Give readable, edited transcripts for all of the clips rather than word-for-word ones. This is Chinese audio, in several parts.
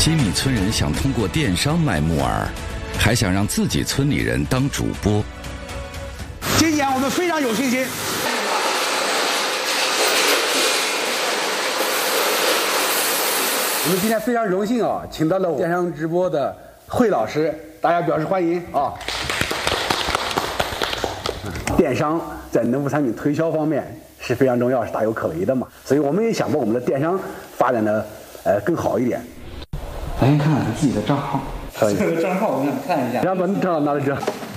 金米村人想通过电商卖木耳，还想让自己村里人当主播。 今年我们非常有信心。我们今天非常荣幸啊，请到了电商直播的惠老师，大家表示欢迎啊。电商在农副产品推销方面是非常重要，是大有可为的嘛，所以我们也想把我们的电商发展的更好一点。 咱先看看自己的账号， 可以。 这个账号我想看一下。 然后把账号拿来这。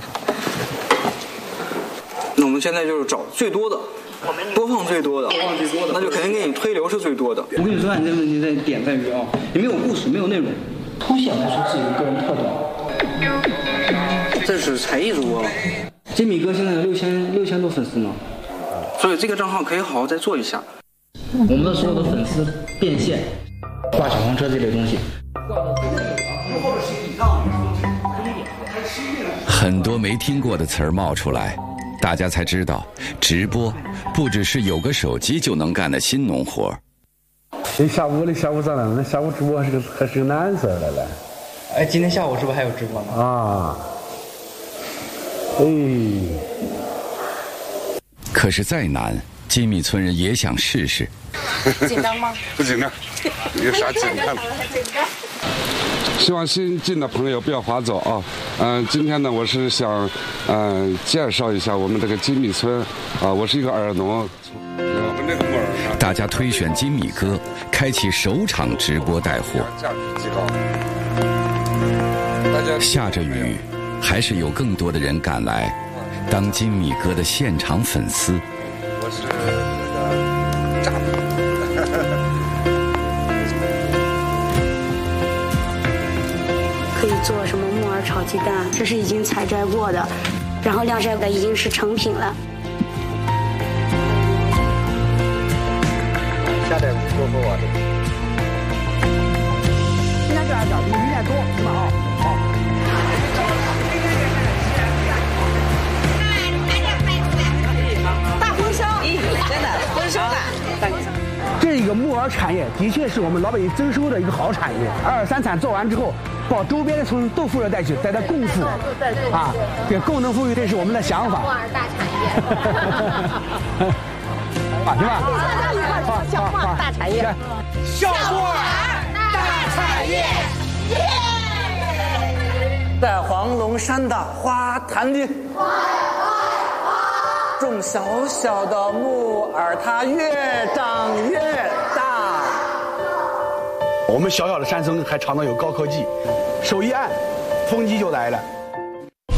那我们现在就是找最多的，播放最多的，那就肯定给你推流是最多的。我跟你说，你这问题在点在于啊，你没有故事，没有内容，凸显不出自己的个人特点。这是才艺主播了。金米哥现在有6000多粉丝呢，所以这个账号可以好好再做一下。我们的所有的粉丝变现，挂小黄车这类东西。 很多没听过的词儿冒出来，大家才知道，直播不只是有个手机就能干的新农活。 下午咋了？那下午直播还是个难事了嘞。 哎，今天下午是不是还有直播呢？ 啊。哎。 可是再难，金米村人也想试试。 紧张吗？ 不紧张，有啥紧张？希望新进的朋友不要划走啊！今天呢，我是想介绍一下我们这个金米村啊，我是一个耳农。我们这个木耳， 大家推选金米哥，开启首场直播带货。 价值极高。大家下着雨，还是有更多的人赶来，当金米哥的现场粉丝。 我是那个炸的。 可以做什么木耳炒鸡蛋，这是已经采摘过的，然后晾晒的已经是成品了。 下点多喝啊！今天这样讲，比明天多，是吧？好。 大丰收，真的丰收了。 这个木耳产业的确是我们老百姓增收的一个好产业。2、3产做完之后，到周边的村都富热带去，在这共富啊，这共同富裕，这是我们的想法。木耳大产业， 行吧？ 小木耳大产业， 小木耳大产业， 在黄龙山的花坛里，种小小的木耳，它越长越大。 我们小小的山村还常常有高科技，手一按，风机就来了。